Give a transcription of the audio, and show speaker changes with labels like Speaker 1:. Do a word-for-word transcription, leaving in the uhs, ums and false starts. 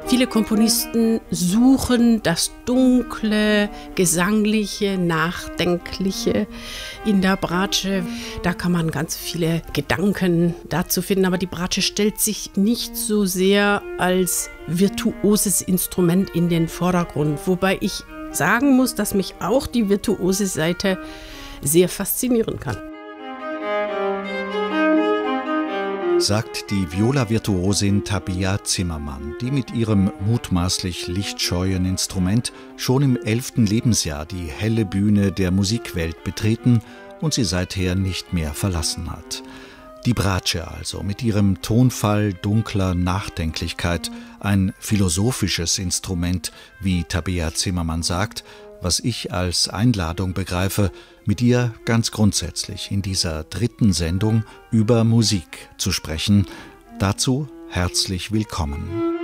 Speaker 1: Viele Komponisten suchen das Dunkle, Gesangliche, Nachdenkliche in der Bratsche. Da kann man ganz viele Gedanken dazu finden, aber die Bratsche stellt sich nicht so sehr als virtuoses Instrument in den Vordergrund. Wobei ich sagen muss, dass mich auch die virtuose Seite sehr faszinieren kann.
Speaker 2: Sagt die Viola-Virtuosin Tabea Zimmermann, die mit ihrem mutmaßlich lichtscheuen Instrument schon im elften Lebensjahr die helle Bühne der Musikwelt betreten und sie seither nicht mehr verlassen hat. Die Bratsche also, mit ihrem Tonfall dunkler Nachdenklichkeit, ein philosophisches Instrument, wie Tabea Zimmermann sagt, was ich als Einladung begreife, mit ihr ganz grundsätzlich in dieser dritten Sendung über Musik zu sprechen. Dazu herzlich willkommen.